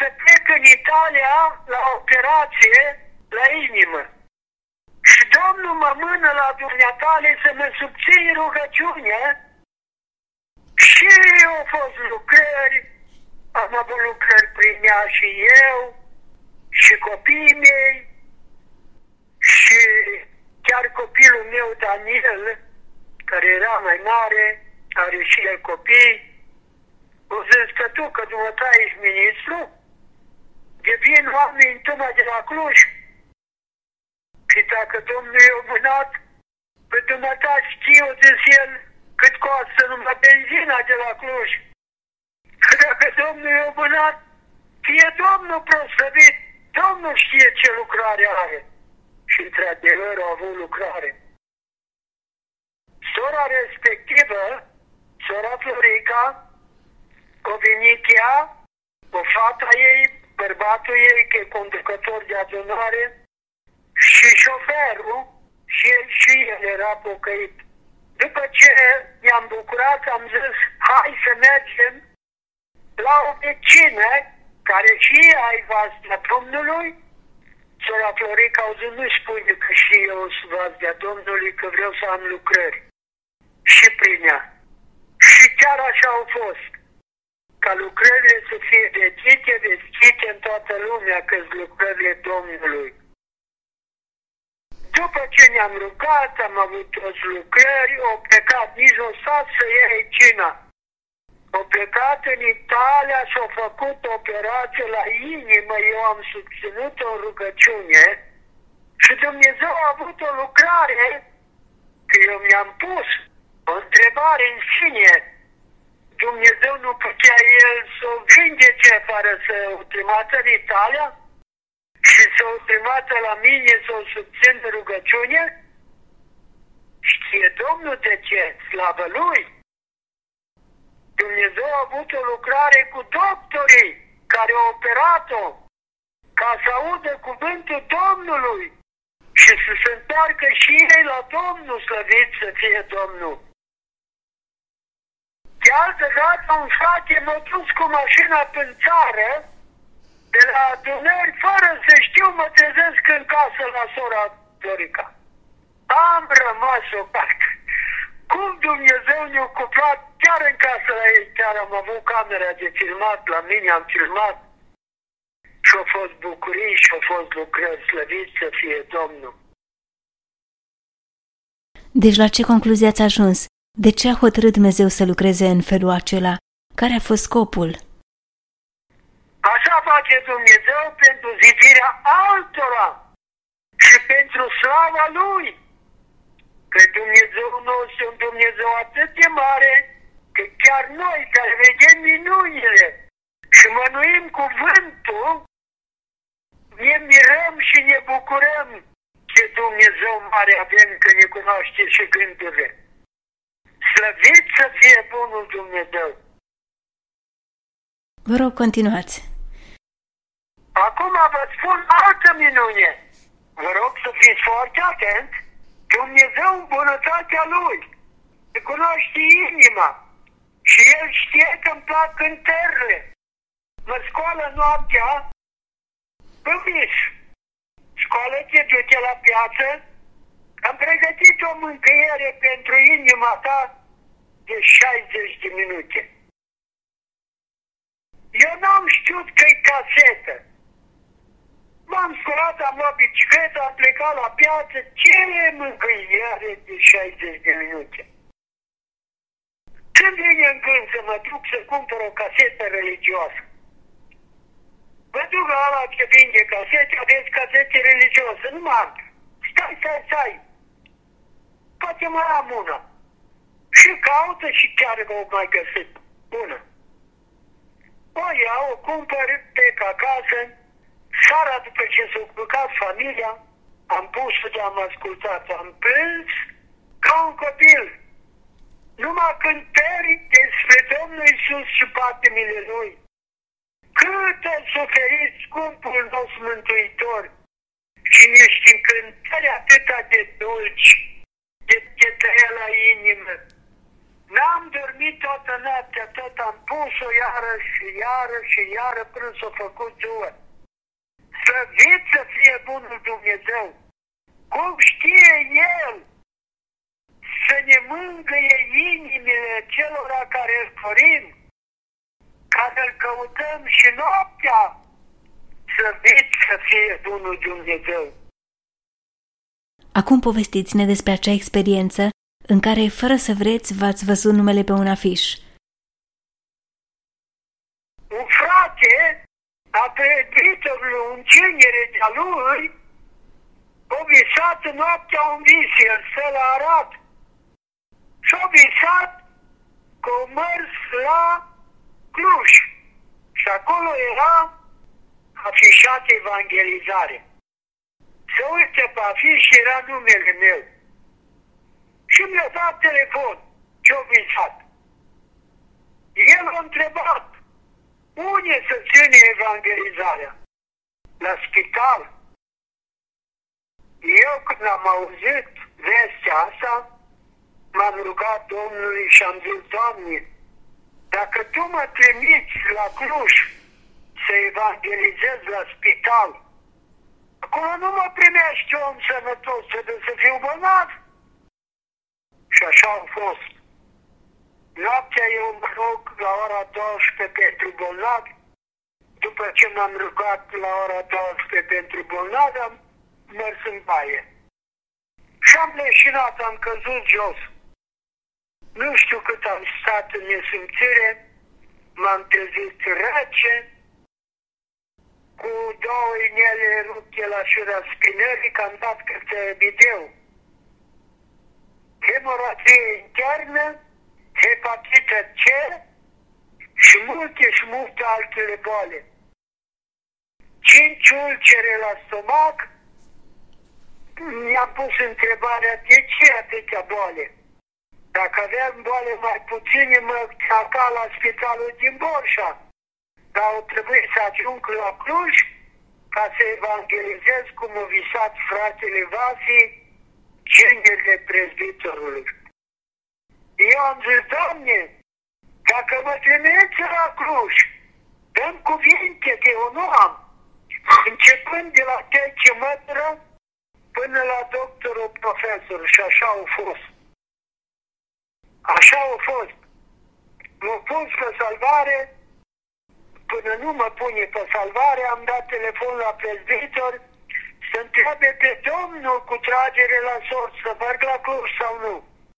să plec în Italia la operație la inimă. Și Domnul mă mână la dumneatale să mă subțin rugăciune. Și au fost lucrări, am avut lucrări prin ea și eu, și copiii mei, și chiar copilul meu, Daniel, care era mai mare, are și el copii, o zis că tu, că dumneata ești ministru, devin oameni tocmai de la Cluj. Și dacă Domnul i-a mânat, pe dumneata știi, o zis el, cât costă numai benzina de la Cluj. Că dacă Domnul i-a mânat, fie Domnul proslăvit, Domnul știe ce lucrare are. Și într-adevăr a avut lucrare. Sora respectivă, sora Florica, a venit ea, o fata ei, bărbatul ei, că e conducător de adunare, și șoferul, și el era pocăit. După ce ne-am bucurat, am zis, hai să mergem la o vecină, care și ea e vastea Domnului. Sora Florica au zis, nu spune că și eu sunt vastea Domnului, că vreau să am lucrări. Și prin ea. Și chiar așa au fost. Ca lucrările să fie vestite în toată lumea, că-s lucrările Domnului. După ce ne-am rugat, am avut toți lucrări, au plecat, nici nu stat să iei cina. Au plecat în Italia și au făcut operație la inimă, eu am susținut-o în rugăciune și Dumnezeu a avut o lucrare, că eu mi-am pus o întrebare în sine. Dumnezeu nu putea El să o vindece fără să o trimată în Italia și să o trimată la mine să o susțin în rugăciune? Știe Domnul de ce, slavă Lui! Dumnezeu a avut o lucrare cu doctorii care au operat-o ca să audă cuvântul Domnului și să se întoarcă și ei la Domnul, slăvit să fie Domnul. De altă dată un frate m-a dus cu mașina prin țară, de la adunări, fără să știu, mă trezesc în casă la sora Florica. Am rămas opac. Cum Dumnezeu ne-a cuplat chiar în casă la ei, chiar am avut camera de filmat, la mine am filmat. Și au fost bucurii și au fost lucrări, slăvit să fie Domnul. Deci la ce concluzie ați ajuns? De ce a hotărât Dumnezeu să lucreze în felul acela? Care a fost scopul? Așa face Dumnezeu pentru zidirea altora și pentru slava Lui. Că Dumnezeu nostru e un Dumnezeu atât de mare, că chiar noi care vedem minunile și mănuim cuvântul, ne mirăm și ne bucurăm ce Dumnezeu mare avem, că ne cunoaște și gândurile. Slăvit să fie bunul Dumnezeu! Vă rog, continuați. Acum vă spun altă minune. Vă rog să fiți foarte atent. Dumnezeu în bunătatea Lui se cunoaște inima și El știe că-mi plac cântările. Mă scoală noaptea pe vis. Scoală-te, du-te la piață. Am pregătit o mâncăiere pentru inima ta de 60 de minute. Eu n-am știut că-i casetă. M-am sculat, am luat bicicleta, am plecat la piață, ce mâncăiere de 60 de minute. Când vine în gând să mă duc să cumpăr o casetă religioasă? Mă duc la ăla ce vinde casete, aveți casete religioase, nu m-am. Stai. Poate mai am una. Și caută și chiar o mai găsit una. O iau, o cumpăr, plec acasă. Seara după ce s-a culcat familia, am pus-o de am ascultat, am plâns ca un copil. Numai cântări despre Domnul Iisus și patimile Lui. Cât a suferit scumpul nostru Mântuitor și niște cântări atâta de dulci, de tăia la inimă. N-am dormit toată noaptea, tot am pus-o iară și iară până s-a făcut ziua. Slăvit să fie bunul Dumnezeu! Cum știe El să ne mângâie inimile celora care îl dorim, care îl căutăm și noaptea, slăvit să fie bunul Dumnezeu! Acum povestiți-ne despre acea experiență în care, fără să vreți, v-ați văzut numele pe un afiș. Un frate a prezbiterului în genere de-a lui, a visat noaptea un vis, el stă la Arad. Și-a visat că a mers la Cluj și acolo era afișată evangelizare. Se uite pe afiș și era numele meu. Și mi-a dat telefon ce-a visat. El a întrebat, unde să ține evangelizarea? La spital. Eu când am auzit vestea asta, m-am rugat Domnului și am zis, Doamne, dacă Tu mă trimiți la Cluj să evangelizez la spital, acolo nu mă primești om sănătos, trebuie să fiu bolnav. Și așa a fost. Noaptea eu mă rog la ora 12 pentru bolnavi. După ce m-am rugat la ora 12 pentru bolnavi, am mers în baie. Și am leșinat, am căzut jos. Nu știu cât am stat în nesimțire, m-am trezit rece, cu 2 inele rupte la șura spinării, că am dat câte bideu. Hemoragie internă, hepatită C și multe altele boli. 5 ulcere la stomac. Mi-am pus întrebarea, de ce atâtea boli? Dacă aveam boale mai puține, mă caca la spitalul din Borșa. Dar o trebuie să ajung la Cluj ca să evangelizez cum a visat fratele Vasi, genele prezbiterului. Eu am zis, Doamne, dacă mă trimiți la Cluj, dăm cuvinte că eu nu am, începând de la Tece Mătră până la doctorul profesor, și așa au fost. Așa au fost. M-a pus pe salvare, până nu mă pune pe salvare, am dat telefon la prezbitor să întrebe pe Domnul cu tragere la sorți, să merg la Cluj sau nu.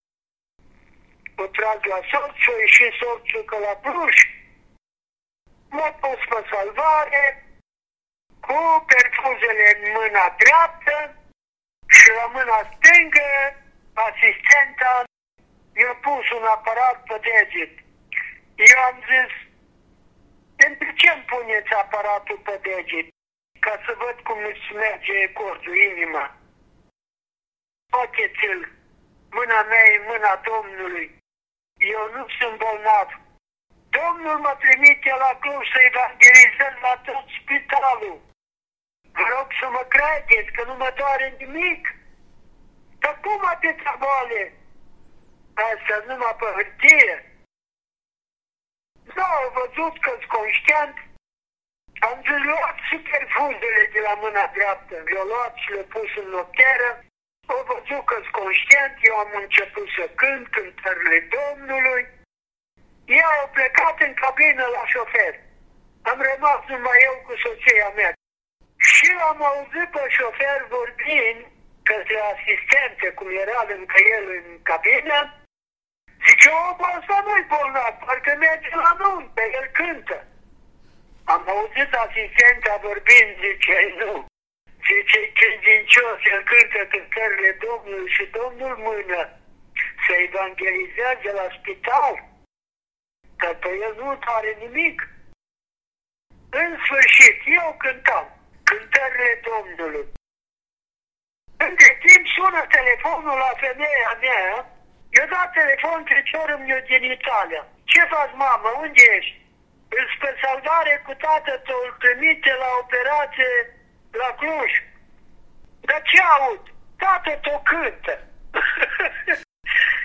O trag la sorți și o ieși sorțul că la Cluj. M-a pus pe salvare, cu perfuzele în mâna dreaptă și la mâna stângă asistenta mi-a pus un aparat pe deget. Eu am zis, pentru ce îmi puneți aparatul pe deget? Ca să văd cum îți merge cordul, inima. Faceți-l, mâna mea e mâna Domnului. Eu nu sunt bolnav. Domnul mă trimite la Cluj să evangelizez la tot spitalul. Vă rog să mă credeți că nu mă doare nimic. Dar cum atâta boale? Asta numai pe hârtie. Nu, au văzut că-s conștient. Am zis, luat și perfuzele de la mâna dreaptă. Le-au luat și le-au pus în nopteră. Au văzut că-s conștient. Eu am început să cânt cântările Domnului. Ei au plecat în cabină la șofer. Am rămas numai eu cu soția mea. Și l-am auzit pe șofer vorbind către asistente, cum era lângă el în cabină. Zice, omul ăsta nu-i bolnav, parcă merge la nuntă, el cântă. Am auzit asistenta vorbind, zice, nu. Zice, credincios, el cântă cântările Domnului și Domnul mână să evangelizeze la spital. Dar pe el nu are nimic. În sfârșit, eu cântam cântările Domnului. Între timp sună telefonul la femeia mea. Eu dat telefon feciorul-meu din Italia. Ce faci, mamă? Unde ești? Îl pe salvare cu tatăl tău, îl trimite la operație la Cluj. Dar ce aud? Tatăl tău cântă. Să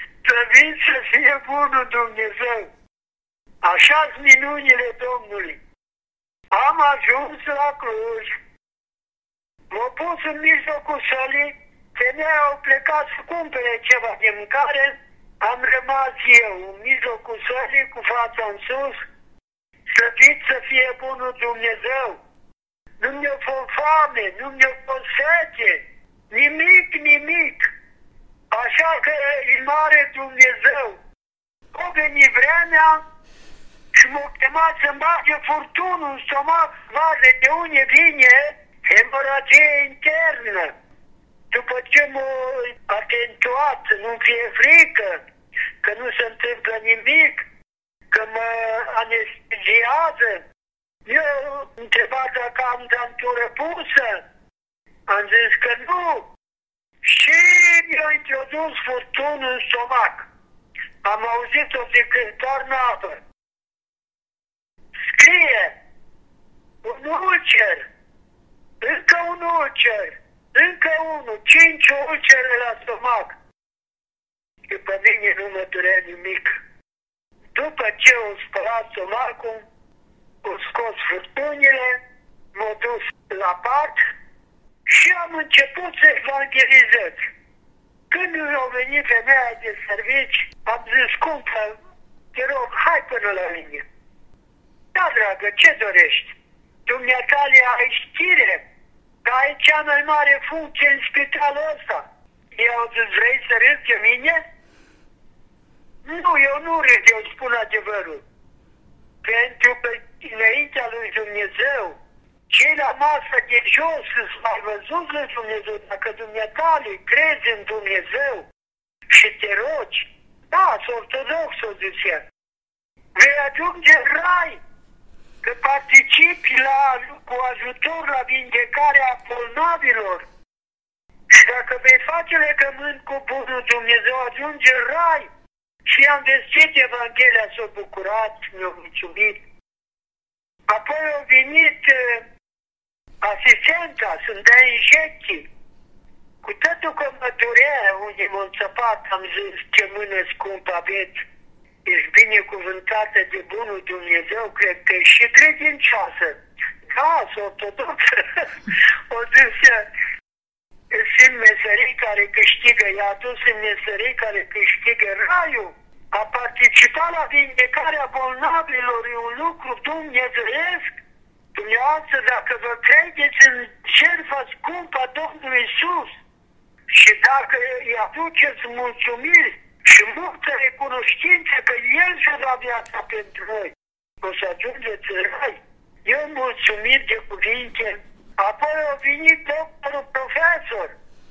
Slăvit să fie bunul Dumnezeu! Așa-s minunile Domnului. Am ajuns la Cluj. M-a pus în mijlocul sălii, femeia au plecat să cumpere ceva de mâncare, am rămas eu în mijlocul sălii cu fața în sus. Slăvit să fie bunul Dumnezeu! Nu mi-a fost foame, nu mi-a fost sete, nimic. Așa că e mare Dumnezeu. A venit vremea și m-a chemat să-mi bage furtunul în stomac, vadă de unde vine hemoragie internă. După ce m-a atentuat, nu fie frică, că nu se întâmplă nimic, că mă anesteziază, eu întrebat dacă am dantură pusă, am zis că nu. Și mi-a introdus furtunul în stomac. Am auzit-o zicând în apă. Scrie, un ulcer, încă un ulcer, încă unul, 5 ulcere la stomac. După mine nu mă durea nimic. După ce o spălat stomacul, o scos furtunile, m-a dus la pat și am început să evangelizez. Când a venit femeia de servici, am zis, scumpă, te rog, hai până la mine. Da, dragă, ce dorești? Dumneata ai știre că ai cea mai mare funcție în spitalul ăsta. Eu am zis, vrei să râzi de mine? Nu, eu nu râd, eu spun adevărul. Pentru că înaintea lui Dumnezeu, cei la masă de jos îți mai văzut lui Dumnezeu, dacă dumneata le crezi în Dumnezeu și te rogi, da, sunt ortodox, o zicea, vei ajunge în rai, că participi cu ajutor la vindecarea bolnavilor. Și dacă vei face legământ cu bunul Dumnezeu, ajunge în rai. Și am vestit Evanghelia, s-a bucurat, mi-a mulțumit. Apoi a venit asistenta să-mi dea injecții. Cu totul că mă durea unde m-a înțăpat, am zis, ce mână scumpă aveți. Ești binecuvântată de bunul Dumnezeu, cred că ești și credincioasă. Da, sunt ortodoxă. O zis, sunt meserii care câștigă, i-a adus în meserii care câștigă raiul. A participat la vindecarea bolnavilor, e un lucru dumnezeiesc. Dumneavoastră, dacă vă credeți în jertfa scumpă a Domnului Iisus și dacă îi aduceți mulțumiri și multă recunoștință că El și-a dat viața pentru noi, o să ajungeți în rai. Eu mulțumit de cuvinte. Apoi a venit doctorul profesor.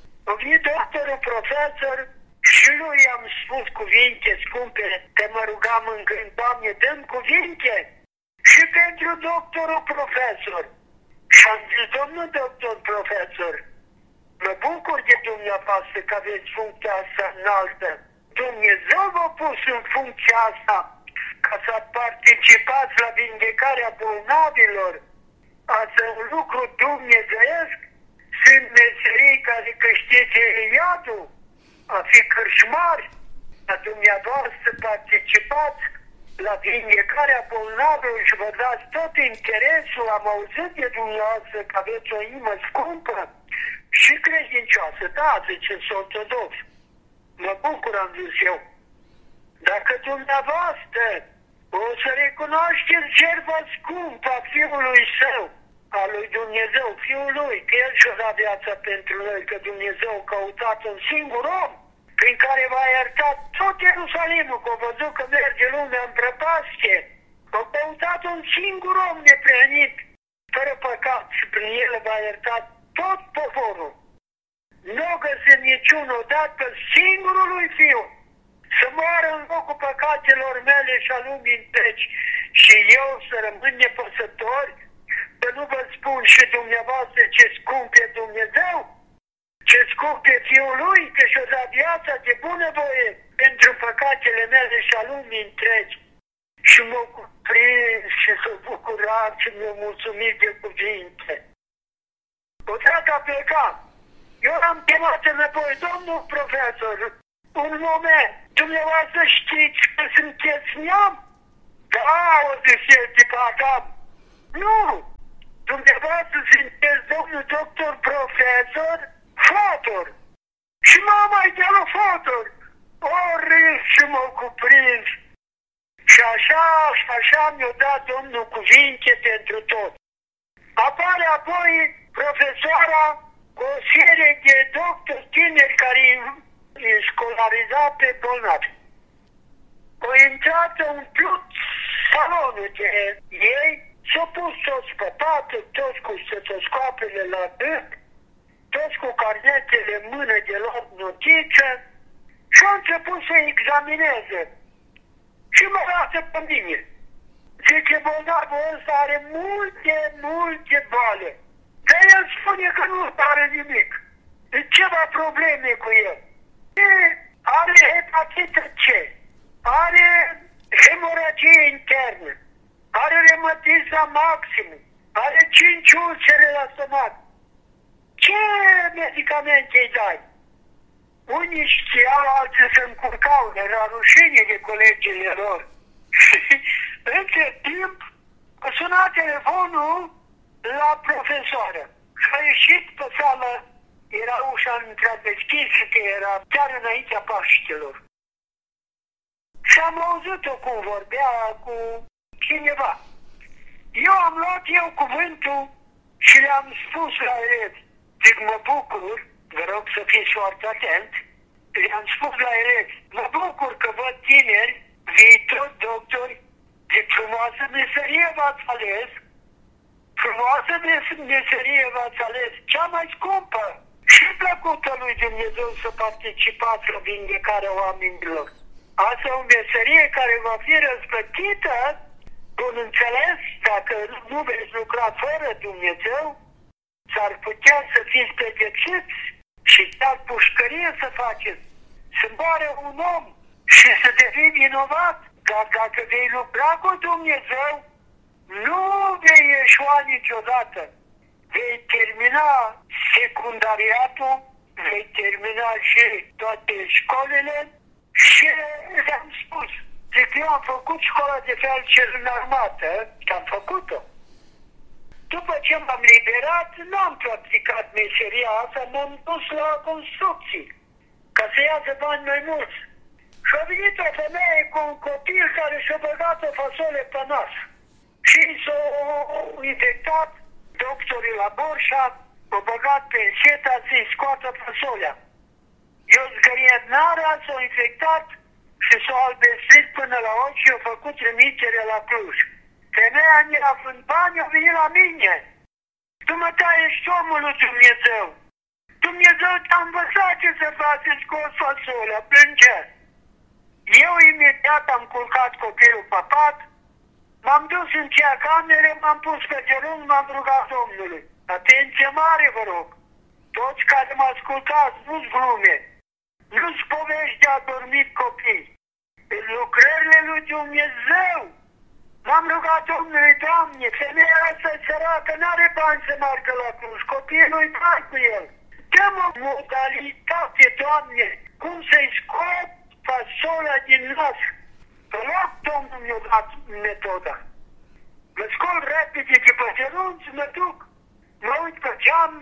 Și lui am spus cuvinte scumpe, că mă rugam în gând, Doamne, dăm cuvinte și pentru doctorul profesor. Și am zis, domnul doctor profesor, mă bucur de dumneavoastră că aveți funcția asta înaltă. Dumnezeu v-a pus în funcția asta ca să participați la vindecarea bolnavilor. Asta e un lucru dumnezeiesc. Sunt meserii care câștige iadul, a fi cârșmari, a dumneavoastră participați la vindecarea bolnavilor și vă dați tot interesul. Am auzit de dumneavoastră că aveți o inimă scumpă și credincioasă. Da, ziceți ortodox. Mă bucur, am zis eu. Dacă dumneavoastră o să recunoașteți jertfa scumpă a Fiului Său, a lui Dumnezeu, Fiul Lui, că El și-a dat viața pentru noi, că Dumnezeu a căutat un singur om prin care va ierta tot Ierusalimul, că a văzut că merge lumea în prăpastie. A căutat un singur om neprihănit, fără păcat, și prin El va ierta tot poporul. Nu a găsit niciunul, dat pe singurul lui Fiu să moară în locul păcatelor mele și a lumii întregi și eu să rămân nepăsător. Să nu vă spun și dumneavoastră ce scump e Dumnezeu, ce scump e Fiul Lui, că și-o dat viața de bunăvoie pentru păcatele mele și a lumii întregi. Și m-a cuprins și s-a bucurat și mi-a mulțumit de cuvinte. Odată a plecat. Eu l-am chemat înapoi, domnul profesor, un moment. Dumneavoastră știți că sunteți neam? Da, o zice de Adam. Nu! Dumneavoastră sunteți domnul doctor profesor Fodor. Și mama-i de la Fodor. O râs și m-a cuprins. Și așa mi-a dat domnul cuvinte pentru tot. Apare apoi profesoara cu o serie de doctori tineri care îi scolarizau pe bolnavi. Au intrat în umplut salonul de ei, s-au pus toți pe pat, toți cu stetoscopele la gât, toți cu carnetele în mână de luat notiță și au început să examineze. Și mă lasă pe mine. Zice, bolnavul ăsta are multe boale. Dar el spune că nu are nimic. E ceva probleme cu el. Are hepatită C, are hemoragie internă, are reumatism maxim, are 5 ulcere la stomac. Ce medicamente îi dai? Unii știau, alții se încurcau, era rușine de colegii lor. Între timp, a sunat telefonul la profesoară și a ieșit pe sală, era ușa întredeschisă, că era chiar înaintea Paștelor. Și am auzit-o cum vorbea cu cineva. Eu am luat cuvântul și le-am spus la elevi. Zic, mă bucur, vă rog să fiți foarte atent, le-am spus la elevi, mă bucur că văd tineri, viitori doctori, de frumoasă meserie v-ați ales, frumoasă meserie v-ați ales, cea mai scumpă și plăcută lui Dumnezeu să participați la vindecarea oamenilor. Asta e o meserie care va fi răsplătită, bun înțeles, dacă nu veți lucra fără Dumnezeu, s-ar putea să fiți pedepsiți și chiar pușcărie să faceți, să moare un om și să devii vinovat. Dar dacă vei lucra cu Dumnezeu, nu vei ieșua niciodată. Vei termina secundariatul, vei termina și toate școlile și le-am spus. Zic, eu am făcut școala de felcer în armată și am făcut-o. După ce m-am liberat, nu am practicat meseria asta, m-am dus la construcții, ca să iasă bani mai mulți. Și a venit o femeie cu un copil care și-a băgat o fasole pe nas. Și s-au infectat doctorii la Borșa, au băgat pe seta să-i scoată fasolea. I-au zgăriet nara, s-au infectat și s-au albestrit până la ochi și au făcut trimitere la Cluj. Femeia neafând bani, a venit la mine. Dumneata, ești omul lui Dumnezeu. Dumnezeu te-a învățat ce să faceți cu o fasolea, plângea. Eu imediat am culcat copilul pe pat, m-am dus în cea cameră, m-am pus pe genunchi, m-am rugat Domnului. Atenție mare, vă rog! Toți care mă ascultați, nu-ți glume, nu-ți povești de adormit copii. În lucrările lui Dumnezeu m-am rugat Domnului, Doamne, femeia asta e săracă, n-are bani să meargă la Cluj, copilul-i bani cu el. Dă-mi o modalitate, Doamne, cum să-i scot fasola din nas. Pe loc Domnul mi-a dat metoda. Mă scol repede de pe genunchi, mă duc, mă uit pe geam,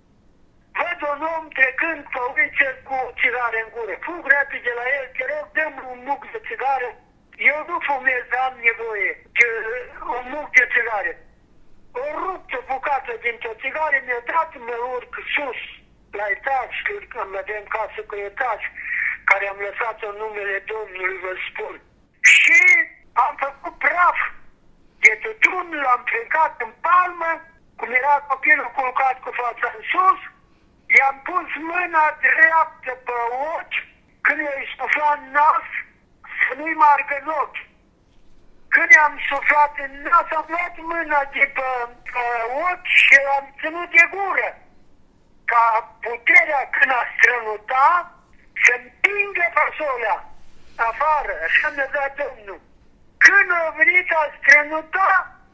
văd un om trecând pe uliță cu o țigară în gură. Fug repede la el, te rog, dă-mi un muc de țigară. Eu nu fumez, am nevoie de un muc de țigară. O rupt o bucată dintr-o țigară, mi-a dat, mă urc sus la etaj, că avem casă cu etaj, care am lăsat-o în numele Domnului, vă spun. Și am făcut praf de tutun, l-am plecat în palmă, cum era copilul culcat cu fața în sus, i-am pus mâna dreaptă pe ochi, când i-ai suflat în nas, să nu-i margă în ochi. Când i-am suflat în nas, am luat mâna de pe ochi și l-am ținut de gură. Ca puterea când a strănutat, să împingă fasolea afară, așa mi-a dat Domnul. Când a venit a strănuta,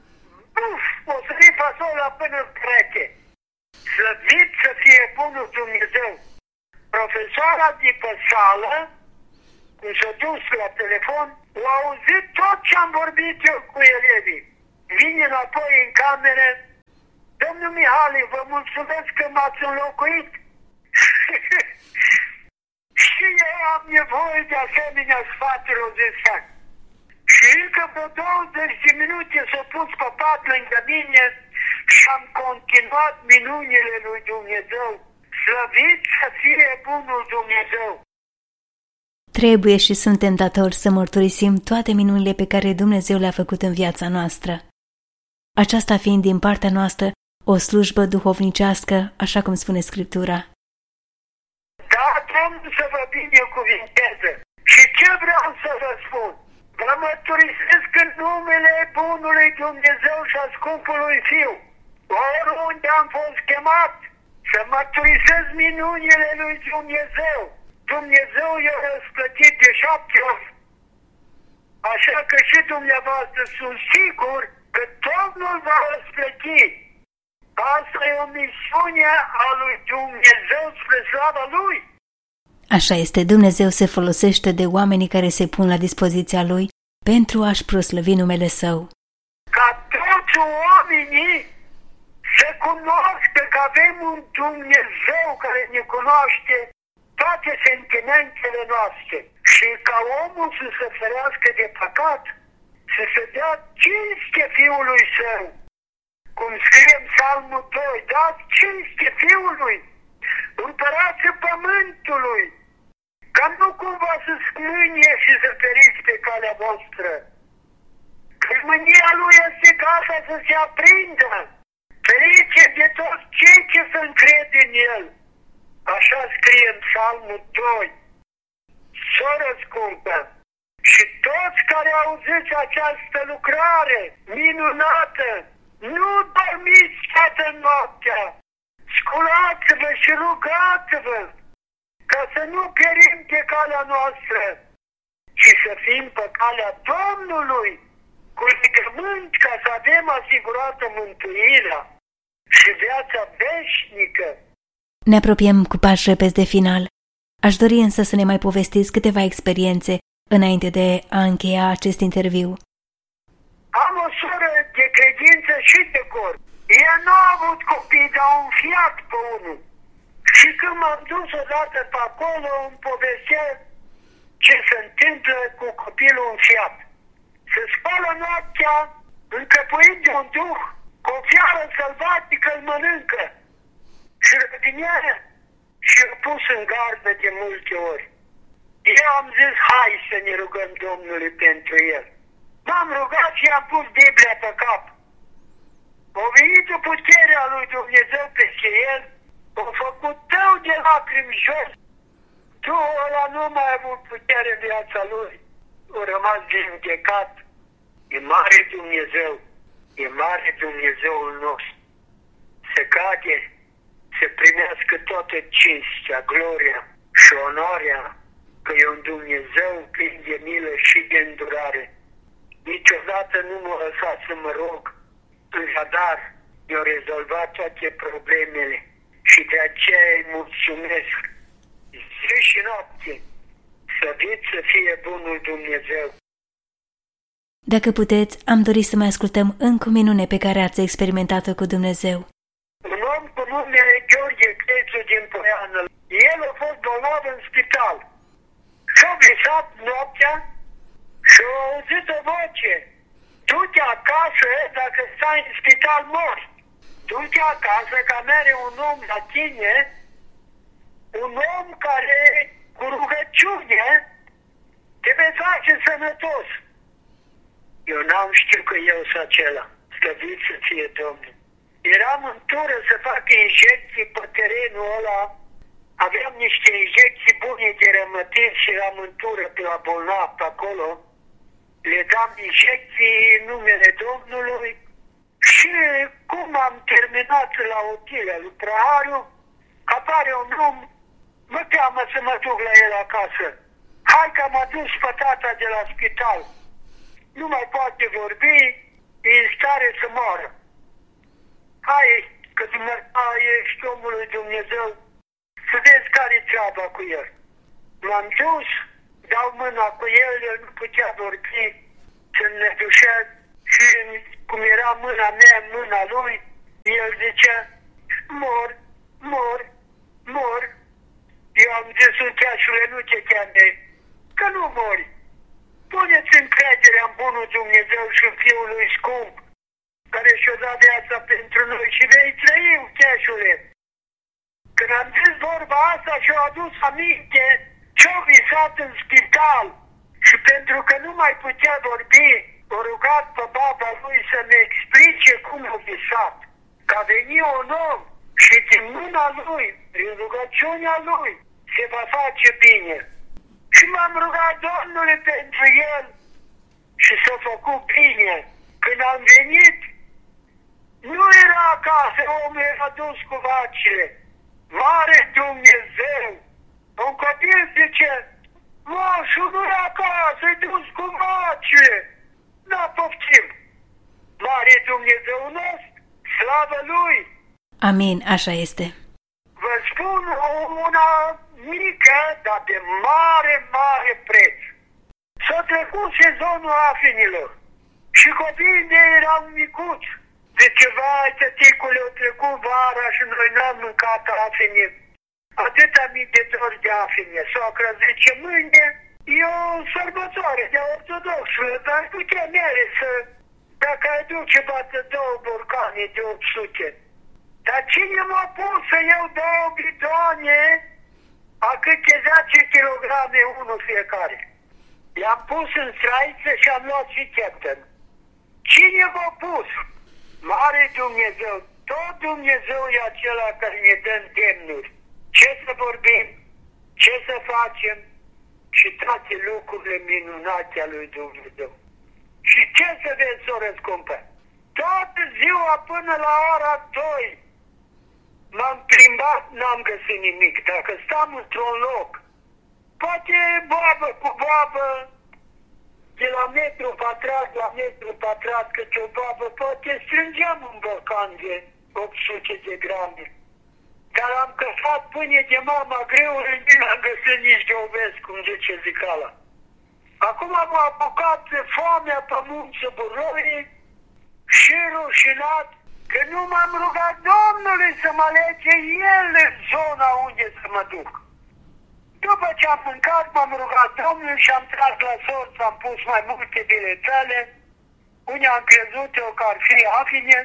o sări fasolea până în pereche. Slăvit să fie bunul Dumnezeu. Profesoara de pe sală Când s-a dus la telefon, au auzit tot ce am vorbit eu cu elevii. Vine înapoi în cameră: domnul Mihali, vă mulțumesc că m-ați înlocuit. Și eu am nevoie de asemenea sfaturi, au zis. Și încă vreo 20 de minute s-a pus pe pat lângă mine și am continuat minunile lui Dumnezeu. Slăvit să fie bunul Dumnezeu! Trebuie și suntem datori să mărturisim toate minunile pe care Dumnezeu le-a făcut în viața noastră. Aceasta fiind din partea noastră o slujbă duhovnicească, așa cum spune Scriptura. Da, Domnul să vă binecuvinteze! Și ce vreau să vă spun? Vă mărturisesc în numele bunului Dumnezeu și a scumpului Fiu, oriunde am fost chemat, să mărturisesc minunile lui Dumnezeu. Dumnezeu i-a răsplătit de 7 ori. Așa că și dumneavoastră sunt sigur că Domnul va răsplăti. Asta e o misiune a lui Dumnezeu spre slava Lui. Așa este, Dumnezeu se folosește de oamenii care se pun la dispoziția Lui pentru a-și proslăvi numele Său. Ca toți oamenii să cunoască că avem un Dumnezeu care ne cunoaște toate sentimentele noastre și ca omul să se ferească de păcat, să se dea cinste Fiului Său. Cum scrie în Psalmul 2, dați cinste Fiului, împărați pământului, ca nu cumva să scmânie și să feriți pe calea voastră. Că mânia Lui este gata să se aprindă, ferice de toți cei ce se încred în El. Așa scrie în Psalmul 2. Soră scumpă, și toți care auziți această lucrare minunată, nu dormiți toată noaptea, sculați-vă și rugați-vă, ca să nu pierim pe calea noastră, ci să fim pe calea Domnului, cu legământ, ca să avem asigurată mântuirea și viața veșnică. Ne apropiem cu pași repezi de final. Aș dori însă să ne mai povestiți câteva experiențe înainte de a încheia acest interviu. Am o soră de credință și de cor. Ea nu a avut copii, dar un fiat pe unul. Și când m-am dus odată pe acolo, îmi povestea ce se întâmplă cu copilul în fiat. Se spală noaptea, încăpuit de un duh, cu o fiară sălbatică îl mănâncă. Și rădinează și l-a pus în gardă de multe ori. Eu am zis, hai să ne rugăm Domnului pentru el. M-am rugat și am pus Biblia pe cap. A venit puterea lui Dumnezeu peste el, a făcut tău de lacrimi jos. Duhul ăla nu mai a avut putere în viața lui. A rămas vindecat. E mare Dumnezeu. E mare Dumnezeul nostru. Se cade să primească toată cinstea, gloria și onoarea, că e un Dumnezeu plin de milă și de îndurare. Niciodată nu m-a lăsat să mă rog, în zadar mi-a rezolvat toate problemele și de aceea îi mulțumesc zi și noapte. Slăvit să fie bunul Dumnezeu. Dacă puteți, am dorit să mai ascultăm încă o minune pe care ați experimentat-o cu Dumnezeu. Un om cu numele Gheorghe Crețu din Poiană, el a fost bolnav în spital. Și-a visat noaptea și a auzit o voce: du-te acasă, dacă stai în spital mori. Du-te acasă, că mere un om la tine, un om care cu rugăciune te vei face sănătos. Eu n-am știut că eu sunt acela. Slăvit să fie Domnul. Eram în tură să fac injecții pe terenul ăla. Aveam niște injecții bune de rămătiri și eram în tură pe la bolnav pe acolo. Le dam injecții în numele Domnului. Și cum am terminat la Otilia lui Prahariu, apare un om, mă cheamă să mă duc la el acasă. Hai că am adus pe tata de la spital. Nu mai poate vorbi, e în stare să moară. Hai, că dumneata ești omul lui Dumnezeu, să vezi care-i treaba cu el. M-am dus, dau mâna cu el nu putea vorbi, se înnedușea și cum era mâna mea în mâna lui, el zicea, mor, mor, mor. Eu am zis, uncheașule, nu te cheme, că nu mori. Puneți încrederea în bunul Dumnezeu și în Fiul lui scump, care și-o dat viața pentru noi și vei trăi, uncheașule. Când am zis vorba asta și-o adus aminte ce-o visat în spital și pentru că nu mai putea vorbi, o rugat pe baba lui să-mi explice cum a visat. Că a venit un om și din mâna lui, prin rugăciunea lui, se va face bine. Și m-am rugat Domnului pentru el și s-a făcut bine. Când am venit, nu era acasă, omul era dus cu vacile. Mare Dumnezeu! Un copil zice, moșul nu e acasă, e dus cu vacile. Da, poftim. Mare Dumnezeu nostru, slavă Lui! Amin, așa este. Vă spun una mică, dar de mare, mare preț. S-a trecut sezonul afenilor și copiii mei erau micuți. Zice, vai, tăticule, a trecut vara și noi n-am mâncat afene. Atâta mii de dori de afene. Soacra zice, mâine e o sărbătoare de ortodoxă, dar putea mere să, dacă ai duce, bată 2 borcane de 800. Dar cine m-a pus să iau 2 bidoane a câte 10 kg, unul fiecare? I-am pus în straiță și am luat și captain. Cine m-a pus? Mare Dumnezeu, tot Dumnezeu e acela care ne dă îndemnuri. Ce să vorbim, ce să facem și toate lucrurile minunate ale lui Dumnezeu. Și ce să vezi, soră scumpă? Toată ziua până la ora 2 m-am plimbat, n-am găsit nimic. Dacă stam într-un loc, poate boabă cu boabă, de la metru pătrat la metru pătrat, câte o boabă, poate strângeam un borcan de 800 de grame. Dar am căsat pâine de mama greu, și nu am găsit nici de ovez, cum zice zicala. Acum am apucat foamea pe munță Burorii și rușinat că nu m-am rugat Domnului să mă alege El în zona unde să mă duc. După ce am mâncat, m-am rugat Domnului și am tras la sorț, am pus mai multe biletele, unde am crezut eu că ar fi afine,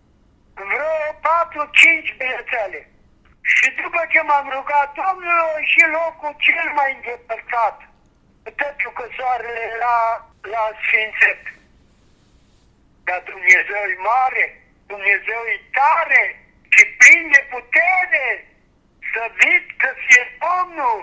vreo 4-5 biletele. Și după ce m-am rugat Domnului și locul cel mai îndepărtat, pentru că soarele era la Sfințet. Dar Dumnezeu e mare, Dumnezeu e tare și plin de putere să văd că fie Domnul.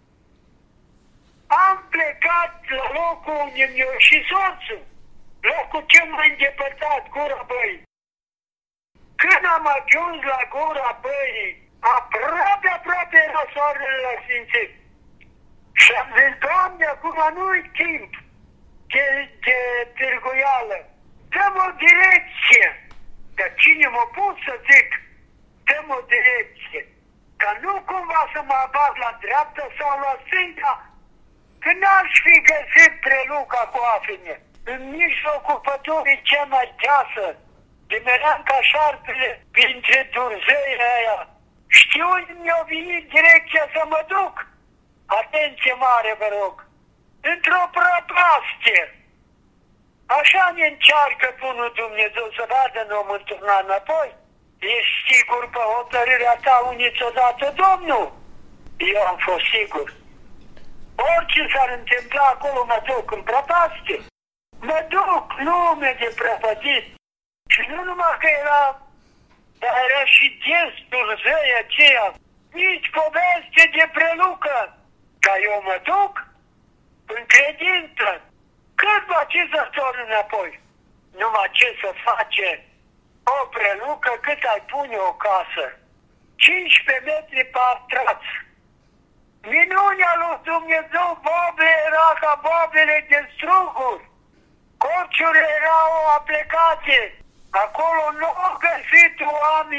Am plecat la locul unde mi-a și soțul, locul cel mai îndepărtat, Gura Băii. Când am ajuns la Gura Băii, aproape era soarele la Sfințet. Și am zis, Doamne, acum nu-i timp de târguială. Dăm o direcție. Dar cine m-a pus să zic, dăm o direcție. Dar nu cumva să mă abat la dreapta sau la stânga, că n-aș fi găsit preluca cu afine. În mijlocul pădurii cea mai deasă, de meream ca șarpele printre durzeile aia. Știu unde mi-a venit direcția să mă duc. Atenție mare, vă rog. Într-o prăpastie. Așa ne încearcă bunul Dumnezeu să vadă n-om întâlna înapoi. Ești sigur pe hotărârea ta unde ți-o dată Domnul? Eu am fost sigur. Orice s-ar întâmpla acolo, mă duc în prăpastie. Mă duc, lume de prăpătit. Și nu numai că era, dar era și gestul zăi aceea. Nici poveste de prelucă. Dar eu mă duc în credință. Cât va ce să torn înapoi? Numai ce să face o prelucă cât ai pune o casă. 15 metri pătrați. Minunea lui Dumnezeu, bobe era ca bobele de struguri. Corciurile erau aplecate. Acolo nu au găsit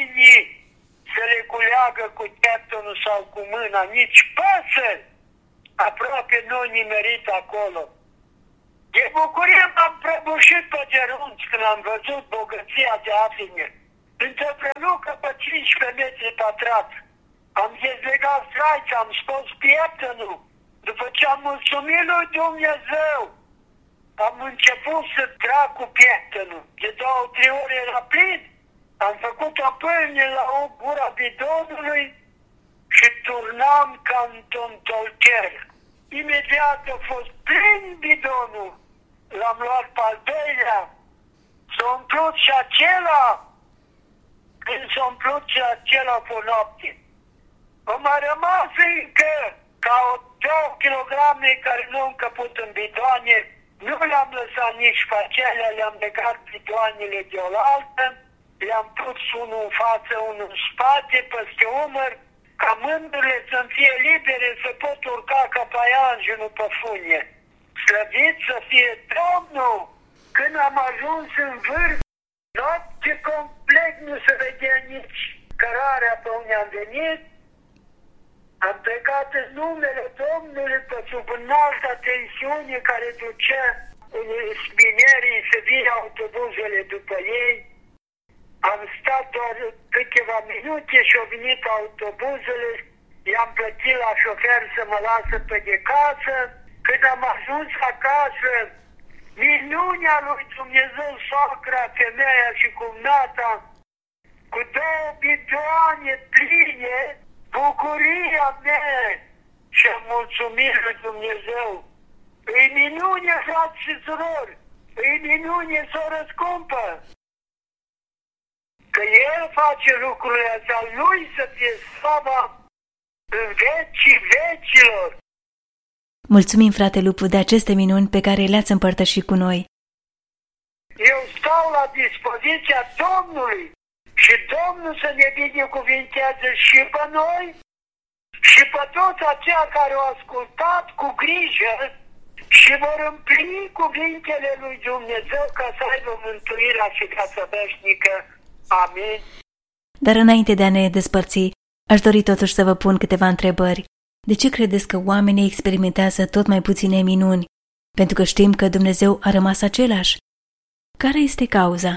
oamenii să le culeagă cu teptonul sau cu mâna, nici păsări. aproape noi nimerit acolo. De bucurie m-am prăbușit pe genunchi când am văzut bogăția de afine. Într-o prălucă pe 15 metri pătrați. Am dezlegat straița, am scos pieptănul. După ce am mulțumit lui Dumnezeu, am început să trag cu pieptănul. De 2-3 ore era plin. Am făcut o pâine la o gura bidonului și turnam ca într-un tolcher. Imediat a fost plin bidonul. L-am luat pe al doilea. S-a umplut și acela. Când s-a umplut și acela pe noapte. Am mai rămas încă ca 2 kilograme care nu am căput în bidoane. Nu le-am lăsat nici pe acelea, le-am legat bidoanele de oaltă. Le-am pus unul în față, unul în spate, peste umăr, ca mânurile să-mi fie libere să pot urca ca paianjenul pe funie. Slăvit să fie Domnul! Când am ajuns în vârf, noapte complet nu se vedea nici cărarea pe unde am venit. Am plecat în numele Domnului pe sub înalta tensiune care ducea minerii să vină autobuzele după ei. Am stat doar câteva minute și au venit autobuzele, i-am plătit la șofer să mă lasă pe de casă. Când am ajuns acasă, minunea lui Dumnezeu, soacra, femeia și cumnata, cu 2 bidoane pline, bucuria mea și am mulțumit lui Dumnezeu. Îi minune, frați și surori, îi minune s-o răscumpă. Că El face lucrurile astea, Lui să fie slava în vecii vecilor. Mulțumim, frate Lupu, de aceste minuni pe care le-ați împărtășit cu noi. Eu stau la dispoziția Domnului și Domnul să ne binecuvinteze și pe noi și pe toți aceia care au ascultat cu grijă și vor împlini cuvintele lui Dumnezeu ca să aibă mântuirea și viața veșnică. Amin. Dar înainte de a ne despărți, aș dori totuși să vă pun câteva întrebări. De ce credeți că oamenii experimentează tot mai puține minuni? Pentru că știm că Dumnezeu a rămas același. Care este cauza?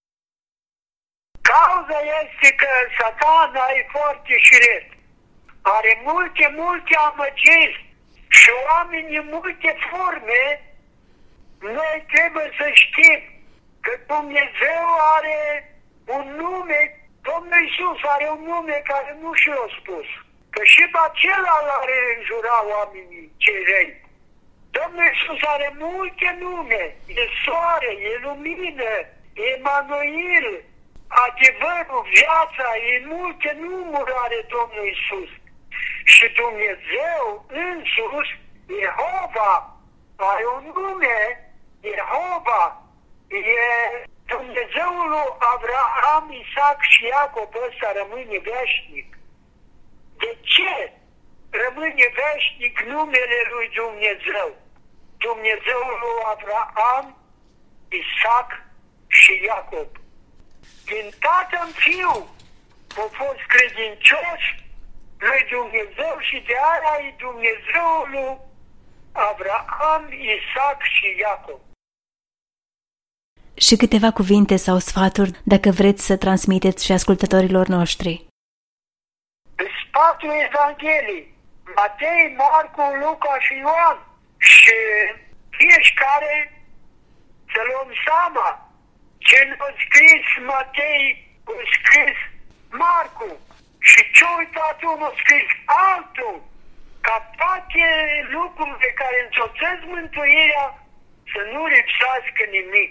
Cauza este că Satana e foarte șiret. Are multe amăgiri și oamenii în multe forme. Noi trebuie să știm că Dumnezeu are un nume, Domnul Iisus are un nume care nu și l-a spus. Că și pe acela l-are înjura oamenii cei răi. Domnul Iisus are multe nume. E soare, e lumină, e Emanuel, adevărul, viața, e multe numuri are Domnul Iisus. Și Dumnezeu însuși, Jehova, are un nume, Jehova, e Dumnezeul lui Abraham, Isaac și Iacob, ăsta rămâne veșnic. De ce rămâne veșnic numele lui Dumnezeu? Dumnezeul lui Abraham, Isaac și Iacob. Din tată în fiu au fost credincioși lui Dumnezeu și de aia e Dumnezeul lui Abraham, Isaac și Iacob. Și câteva cuvinte sau sfaturi, dacă vreți să transmiteți și ascultătorilor noștri. Patru Evanghelii, Matei, Marcu, Luca și Ioan. Și fiecare să luăm seama. Ce n-a scris Matei, a scris Marcu. Și ce uitat unul a scris altul. Ca toate lucrurile care însoțesc mântuirea să nu lipsească nimic.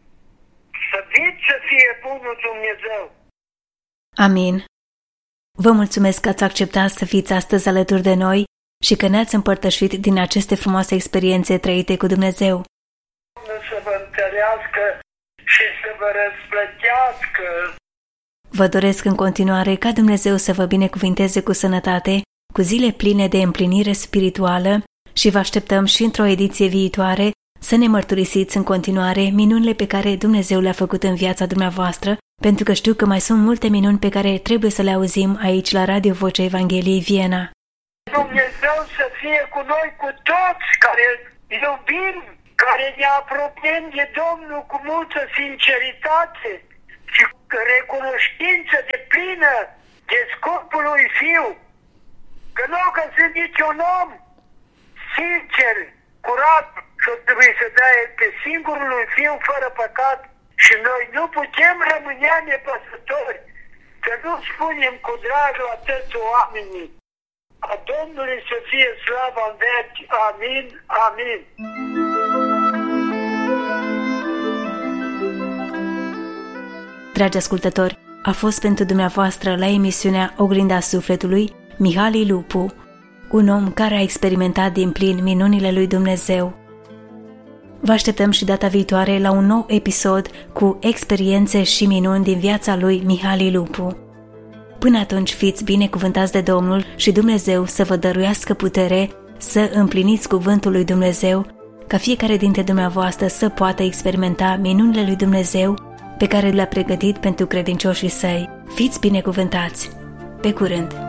Să fie bunul Dumnezeu. Amin. Vă mulțumesc că ați acceptat să fiți astăzi alături de noi și că ne-ați împărtășit din aceste frumoase experiențe trăite cu Dumnezeu. Să vă întărească și să vă răsplătească. Vă doresc în continuare ca Dumnezeu să vă binecuvinteze cu sănătate, cu zile pline de împlinire spirituală și vă așteptăm și într-o ediție viitoare să ne mărturisiți în continuare minunile pe care Dumnezeu le-a făcut în viața dumneavoastră, pentru că știu că mai sunt multe minuni pe care trebuie să le auzim aici la Radio Vocea Evangheliei Viena. Dumnezeu să fie cu noi, cu toți care îl iubim, care ne apropiem de Domnul cu multă sinceritate și recunoștință de plină de scopul lui Fiu. Că nu a găsit niciun om sincer, curat, și trebuie să dai pe singurul lui Fiu fără păcat. Și noi nu putem rămâne nepăsători, să nu spunem cu drag la toți oamenii. A Domnului să fie slava în veci. Amin, amin. Dragi ascultători, a fost pentru dumneavoastră la emisiunea Oglinda Sufletului Mihali Lupu, un om care a experimentat din plin minunile lui Dumnezeu. Vă așteptăm și data viitoare la un nou episod cu experiențe și minuni din viața lui Mihali Lupu. Până atunci fiți binecuvântați de Domnul și Dumnezeu să vă dăruiască putere să împliniți cuvântul lui Dumnezeu, ca fiecare dintre dumneavoastră să poată experimenta minunile lui Dumnezeu pe care le-a pregătit pentru credincioșii săi. Fiți binecuvântați! Pe curând!